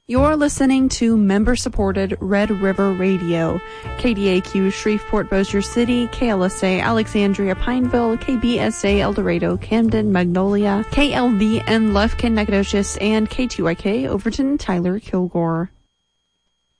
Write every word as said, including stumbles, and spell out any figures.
You're listening to member-supported Red River Radio, K D A Q Shreveport Bossier City, K L S A Alexandria Pineville, K B S A El Dorado Camden Magnolia, K L V N Lufkin Nacogdoches, and K T Y K Overton Tyler Kilgore.